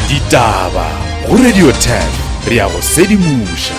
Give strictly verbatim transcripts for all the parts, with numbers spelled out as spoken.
Ditaba go Radio ten re ya go sedimusha.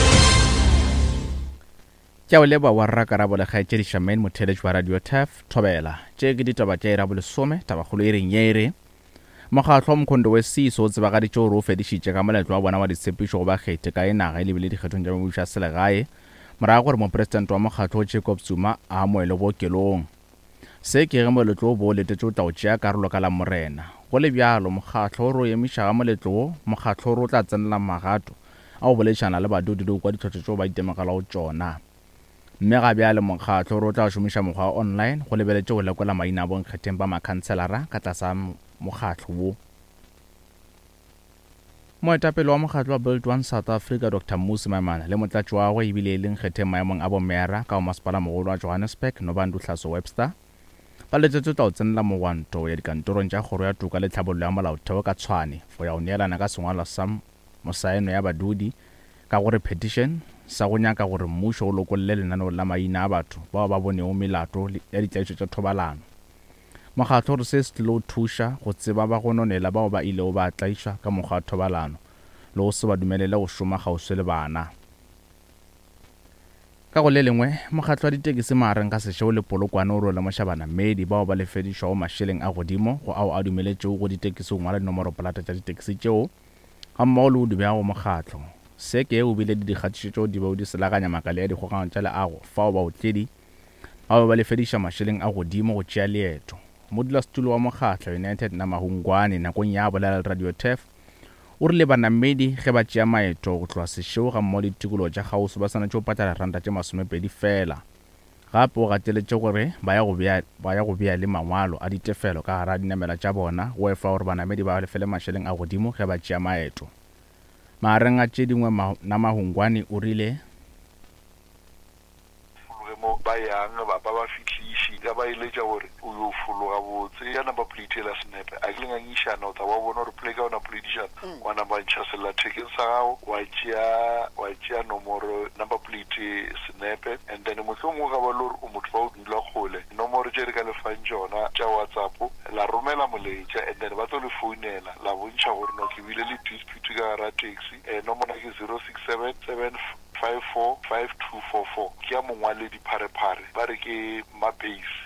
Ke o leba wa rra karabo le khaetse di shamen motheletši wa Radio ten thobela tše ke ditaba tša ira bolesome taba kholo e reng yere mokgatlo mkhondo we siso o tseba ga ditše o re o fedišitše ka moletlo wa bona wa ditshepišo go ba kgethe ka enaga e lebile dikgethong tša mebuša selegae morago gore mopresidente wa mokgatlo Jacob Zuma a amoele bookelong. Se ke ge moletlo o bo letetse o tla o tšea karolo ka la morena go le bjalo mokgatlo o re o emiša ga moletlo o mokgatlo o re o tla tsenela magato a o bolešana le badudi le kwa ditlhotho tšeo ba itemegela o tšona. Mme ga bjale mokgatlo o re o tla šomiša mokgwa wa online go lebeletše go lekola maina a bonkgetheng ba makhanselara ka tlasa mokgatlo wo. Moetapele wa mokgatlo wa Build One South Africa Doctor Mmusi Maimane le motlatši wa gagwe ebile e leng kgetheng maemong a bomera ka go masepala mogolo wa Johannesburg Nobando Hlaso Webster ba letsetse tla o tsenela mogwanto ya dikantorong tša kgoro ya toka le tlhabollo ya molaotheo ka tshwane go ya go neelana ka sengwalwa sa mosaeno ya badudi ka gore petition sa go nyaka gore mmušo o lokolle lenaneo la maina a batho bao ba bonego melato ya ditlaišo tša thobalano. Mokgatlo re se se tlile o thuša go tseba ba go nonela bao ba ile o ba tlaišwa ka mokgwa wa thobalano le go se ba dumelele go šoma kgauswi le bana. Ka go le lengwe mokgatlo wa ditekisi magareng ka sešeo le polokwane o role mošabanamedi bao ba lefedišwago mašeleng a godimo go ao a dumeletšego go ditekisi go ngwala dinomoro polata tša ditekisi tšeo ga mmogo le o dumeago mokgatlo. Se ke o bile di dikgatišo tšeo di beo di selaganya makale ya dikgokagano tša leago fao baotledi bao ba lefediša mašeleng a godimo go tšea leeto. Modulasetulo wa mokgatlo United Namahungwane nakong ya bolela Radio ten o rile banamedi ge ba tšea maeto go tloa sešeo ga mmogo le ditikologo tša kgauswi ba swanetše go patala ranta tše masomepedi fela. Gape o gateletše gore ba ya go bea le mangwalo a ditefelo ka gara dinamela tša bona go efa gore banamedi ba lefele mašeleng a godimo ge ba tšea maeto. Magareng a tše dingwe Namahungwane o rile ba yang ba ba fitliši ka ba ile tša gore o yo fologa botse ya number plate la snepe a ke lengangišana o tla ba bona gore plate ka ona plate wa number ntšha sellathekeng sa gago wa tšea wa tšea nomoro number plate snepe and then motho mongwe ga ba le gore o motho ba o dula kgole nomoro tše di ka lefang tšona tša WhatsApp la romela moletša and then ba tlo le founela la bontšha gore no ke bile le dispute ka gara taxi nomoro ke zero six seven seven five four five two four four ke ya mongwaledi pharephare ba re ke Mapase.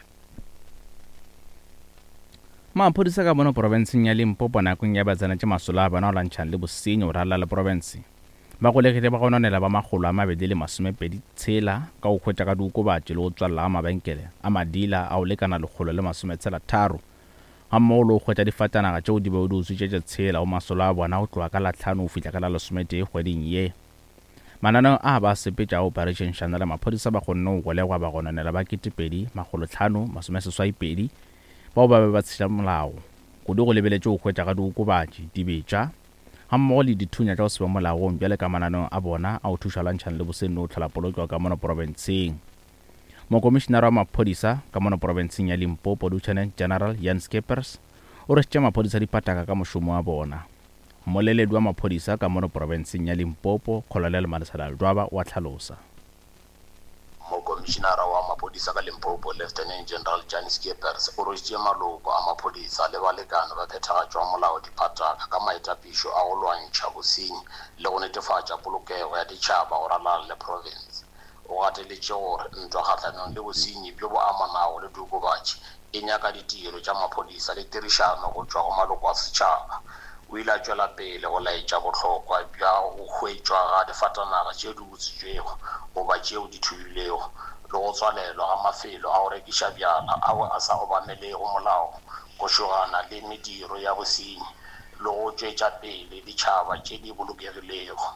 Maphodisa ka mono provinceng ya Limpopo nakong ya batsana tše masola a bona o lwantšhana le bosenyi o ralala le province ba golegile ba go nonela ba magolo a mabedi le masomepedi tshela ka go hwetša ka diokobatše le go tswalela ga mabenkele a madila a o lekana lekgolo le masometshela tharo ga mmogo le go hwetša difatanaga tšeo di beo di utswitšetše tshela go masola a bona go tloga ka latlhano go fihla ka la lesometee kgweding ye. Mananeo a ba sepetša operation shana le maphodisa ba kgonne go golegwa ba go nonela ba ketepedi magolo tlhano masomeseswaipedi bao ba be ba tšea molao kudu go lebeletše go hwetša ka diokobatše dibetša ga mmogo le dithunya tša go seba molaong bjale ka mananeo a bona a go thuša lwantšhana le bosenyi o tlhola polokego ka mono provinceng. Mokomišenara wa maphodisa ka mono provinceng ya Limpopo Lieutenant General Jan Skeepers o rešitše maphodisa dipataka ka mošomo wa bona. Moleledi wa maphodisa ka mono provinceng ya Limpopo Colonel Malisela Dwaba wa tlhalosa. Mokomišenara wa maphodisa ka Limpopo Lieutenant General Jan Skeepers o rešitše maloko a maphodisa le balekane ba phethagatšwa molao diphataka ka maetapišo a go lwantšha bosenyi le go netefatša polokego ya ditšhaba go ralala le province. O gateletše gore ntwa kgatlhanong le bosenyi bjo bo amanago le diokobatše e nyaka ditiro tša maphodisa le tirišano go tšwa go maloko a setšhaba. O ile a tšwela pele go laetša bohlokwa bja go hwetšwa ga difatanaga tšeo di utswitšwego goba tšeo di thubilego le go tswalelwa ga mafelo a go rekiša bjala ao a sa obamelego molao go šogana le mediro ya bosenyi le go tšwetša pele ditšhaba tše di bolokegilego.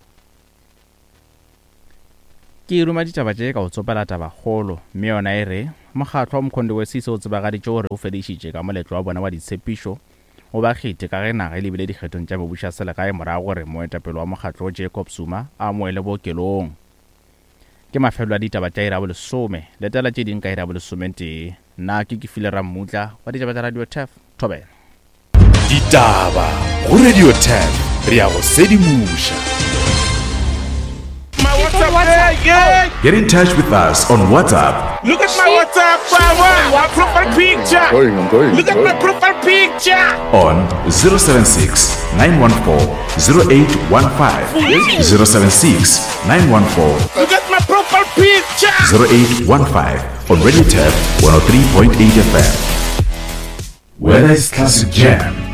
Ke iruma ditaba tše ka go tsopela taba kgolo mme yona e re mokgatlo wa mkhondo we sise o tsebagaditše gore o fedišitše ka moletlo wa bona wa ditshepišo o ba kgethe ka ge naga e lebile dikgethong tša mebuša selegae morago gore moetapele wa mokgatlo Jacob Zuma a amoele bookelong. Ke mafelo a ditaba tša ira bolesome letela tše ding ka ira bolesometee nna ke ke file ramutla wa ditaba tša Radio ten thobela. Ditaba go Radio ten re ya go sedimusha. My WhatsApp yeah, yeah. Get in touch with us on WhatsApp. Look at my WhatsApp, my profile picture. I'm going, I'm going. Look at my profile picture. On zero seven six, nine one four, zero eight one five. zero seven six, nine one four, Look at my profile picture. zero eight one five. On Radio Tap one oh three point eight F M. Whether it's classic jam,